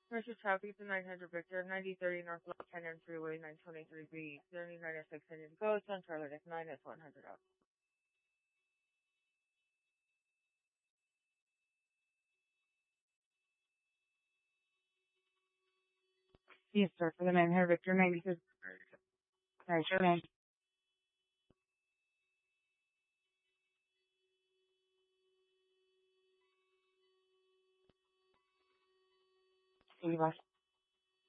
Mr. Traffic to 900 Victor, 9030 North Lake Canyon Freeway, 923B, 0906 Indian Coast, on Charlotte F9 is 100 up. Yes, sir. For the 900 Victor, 96. Sorry, your name. See you, boss.